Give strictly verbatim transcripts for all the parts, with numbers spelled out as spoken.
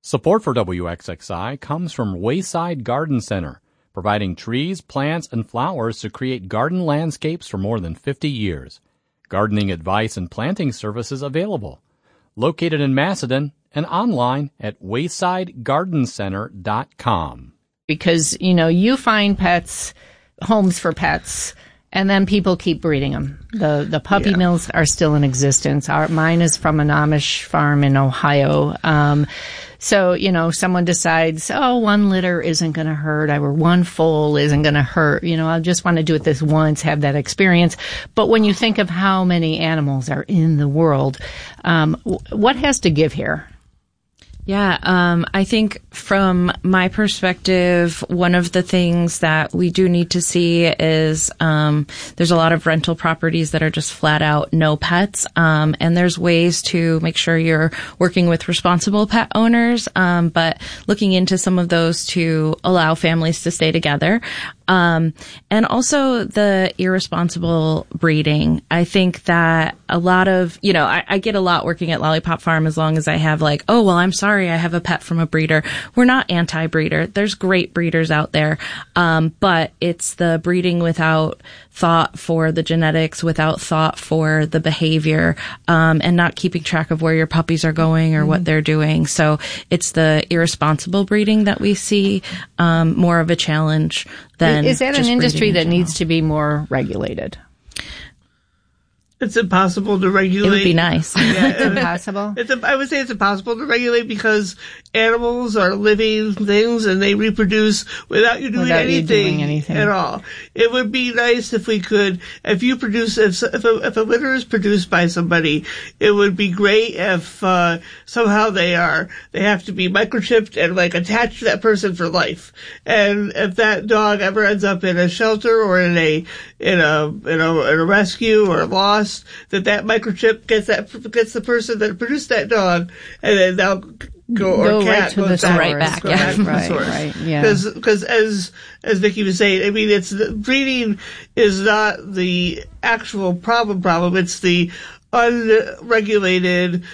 Support for W X X I comes from Wayside Garden Center, providing trees, plants, and flowers to create garden landscapes for more than fifty years. Gardening advice and planting services available. Located in Macedon and online at wayside garden center dot com. Because, you know, you find pets, homes for pets, and then people keep breeding them. The the puppy Yeah. mills are still in existence. Our, mine is from an Amish farm in Ohio. Um, so, you know, someone decides, oh, one litter isn't going to hurt, or one foal isn't going to hurt. You know, I just want to do it this once, have that experience. But when you think of how many animals are in the world, um, w- what has to give here? Yeah, um, I think from my perspective, one of the things that we do need to see is um, there's a lot of rental properties that are just flat out no pets, um, and there's ways to make sure you're working with responsible pet owners, um, but looking into some of those to allow families to stay together. Um, and also the irresponsible breeding. I think that a lot of, you know, I, I get a lot working at Lollipop Farm as long as I have like, oh, well, I'm sorry, I have a pet from a breeder. We're not anti-breeder. There's great breeders out there. Um, but it's the breeding without thought for the genetics, without thought for the behavior, um, and not keeping track of where your puppies are going or mm-hmm. what they're doing. So it's the irresponsible breeding that we see, um, more of a challenge than Is that an industry in that general. needs to be more regulated? It's impossible to regulate. It would be nice. Yeah, It's impossible? It's a, I would say it's impossible to regulate because animals are living things and they reproduce without you doing, Without you anything, doing anything at all. It would be nice if we could, if you produce, if, if, a, if a litter is produced by somebody, it would be great if uh, somehow they are, they have to be microchipped and like attached to that person for life. And if that dog ever ends up in a shelter or in a, in a, in a, in a rescue or lost, that that microchip gets that gets the person that produced that dog, and then they'll go or Go cat right to goes the back, right back, go yeah. back to the Right, source. right, yeah. Because because as as Vicki was saying, I mean, it's the, breeding is not the actual problem. Problem. It's the unregulated,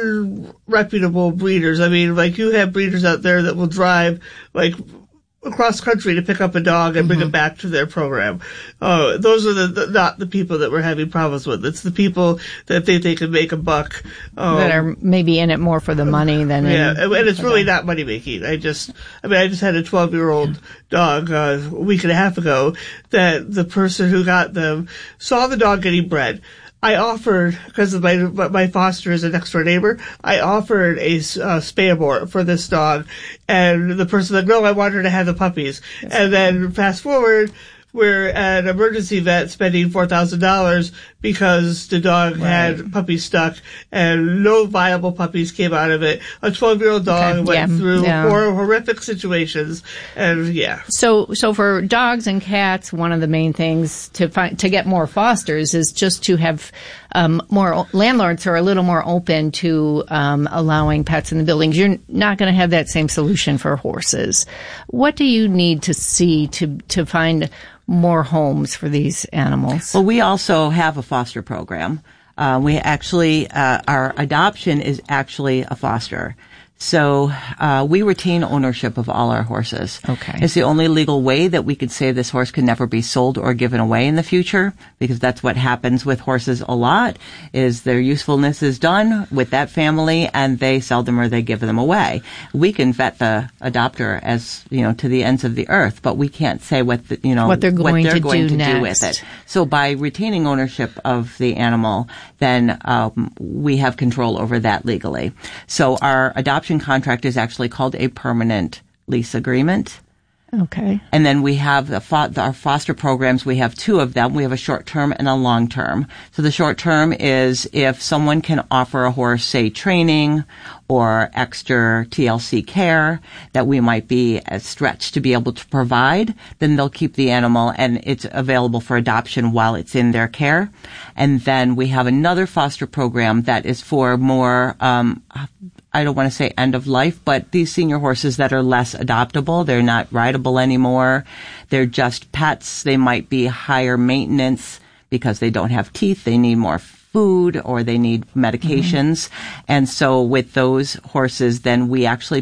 unreputable breeders. I mean, like you have breeders out there that will drive like across country to pick up a dog and bring Mm-hmm. it back to their program. Uh, those are the, the not the people that we're having problems with. It's the people that think they can make a buck. Um, That are maybe in it more for the money than in, yeah, and and it's for really the- not money making. I just, I mean, I just had a twelve year old dog uh, a week and a half ago that the person who got them saw the dog getting bred. I offered, because my my foster is a next door neighbor, I offered a uh, spay abort for this dog, and the person said, no, I want her to have the puppies. Yes. And then fast forward, we're at an emergency vet spending four thousand dollars because the dog Right. had puppies stuck and no viable puppies came out of it. A twelve year old dog Okay, went yeah, through yeah. hor- horrific situations, and yeah. So, so for dogs and cats, one of the main things to find, to get more fosters is just to have, um, more landlords are a little more open to, um, allowing pets in the buildings. You're not going to have that same solution for horses. What do you need to see to, to find more homes for these animals? Well, we also have a foster program. Uh, we actually, uh, our adoption is actually a foster. So, uh, we retain ownership of all our horses. Okay. It's the only legal way that we could say this horse can never be sold or given away in the future, because that's what happens with horses a lot, is their usefulness is done with that family and they sell them or they give them away. We can vet the adopter as, you know, to the ends of the earth, but we can't say what the, you know, What they're going they're to going do to do next. with it. So by retaining ownership of the animal, then um, we have control over that legally. So our adoption contract is actually called a permanent lease agreement. Okay. And then we have the fo- our foster programs. We have two of them. We have a short term and a long term. So the short term is if someone can offer a horse, say, training or extra T L C care that we might be stretched to be able to provide, then they'll keep the animal and it's available for adoption while it's in their care. And then we have another foster program that is for more, um, I don't want to say end of life, but these senior horses that are less adoptable, they're not rideable anymore. They're just pets. They might be higher maintenance because they don't have teeth. They need more food or they need medications. Mm-hmm. And so with those horses, then we actually